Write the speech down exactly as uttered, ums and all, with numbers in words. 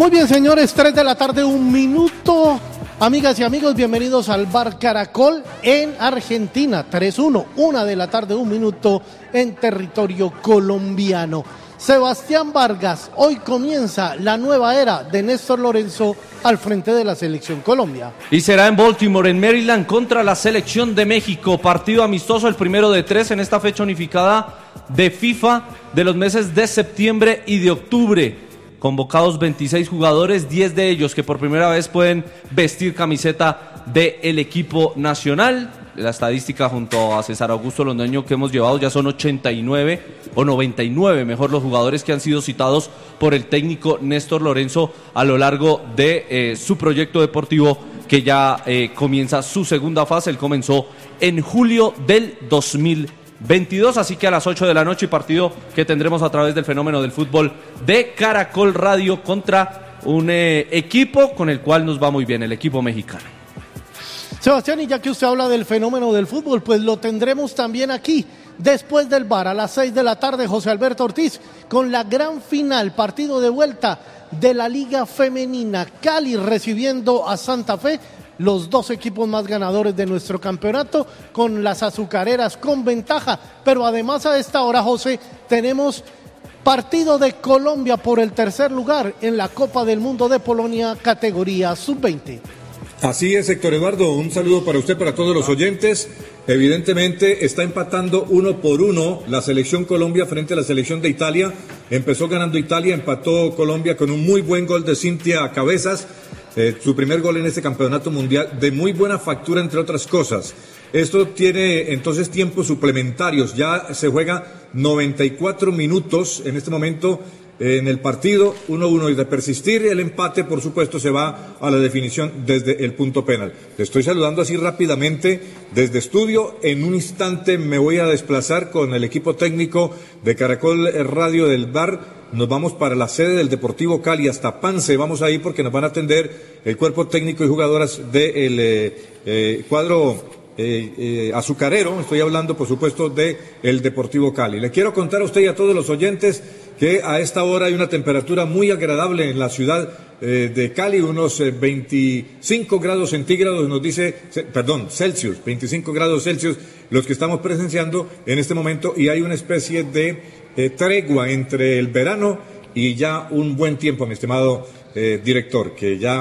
Muy bien, señores, tres de la tarde, un minuto. Amigas y amigos, bienvenidos al Bar Caracol en Argentina. tres uno, una de la tarde, un minuto en territorio colombiano. Sebastián Vargas, hoy comienza la nueva era de Néstor Lorenzo al frente de la Selección Colombia. Y será en Baltimore, en Maryland, contra la Selección de México. Partido amistoso, el primero de tres en esta fecha unificada de FIFA de los meses de septiembre y de octubre. Convocados veintiséis jugadores, diez de ellos que por primera vez pueden vestir camiseta del equipo nacional. La estadística junto a César Augusto Londoño que hemos llevado ya son ochenta y nueve o noventa y nueve, mejor, los jugadores que han sido citados por el técnico Néstor Lorenzo a lo largo de eh, su proyecto deportivo que ya eh, comienza su segunda fase. Él comenzó en julio del dos mil veintidós, así que a las ocho de la noche, partido que tendremos a través del fenómeno del fútbol de Caracol Radio contra un eh, equipo con el cual nos va muy bien, el equipo mexicano. Sebastián, y ya que usted habla del fenómeno del fútbol, pues lo tendremos también aquí, después del bar, a las seis de la tarde, José Alberto Ortiz, con la gran final, partido de vuelta de la Liga Femenina, Cali recibiendo a Santa Fe, los dos equipos más ganadores de nuestro campeonato, con las azucareras con ventaja, pero además a esta hora, José, tenemos partido de Colombia por el tercer lugar en la Copa del Mundo de Polonia, categoría sub veinte. Así es, Héctor Eduardo, un saludo para usted, para todos los oyentes. Evidentemente está empatando uno por uno la selección Colombia frente a la selección de Italia. Empezó ganando Italia, empató Colombia con un muy buen gol de Cintia Cabezas, eh, su primer gol en este campeonato mundial, de muy buena factura, entre otras cosas. Esto tiene entonces tiempos suplementarios, ya se juega noventa y cuatro minutos en este momento en el partido, uno a uno, y de persistir el empate, por supuesto, se va a la definición desde el punto penal. Le estoy saludando así rápidamente desde estudio. En un instante me voy a desplazar con el equipo técnico de Caracol Radio del Bar. Nos vamos para la sede del Deportivo Cali, hasta Pance, vamos ahí porque nos van a atender el cuerpo técnico y jugadoras del eh, eh, cuadro Eh, eh, azucarero. Estoy hablando, por supuesto, de el Deportivo Cali. Le quiero contar a usted y a todos los oyentes que a esta hora hay una temperatura muy agradable en la ciudad eh, de Cali, unos eh, veinticinco grados centígrados, nos dice, ce, perdón, Celsius, veinticinco grados Celsius, los que estamos presenciando en este momento, y hay una especie de eh, tregua entre el verano y ya un buen tiempo, mi estimado eh, director, que ya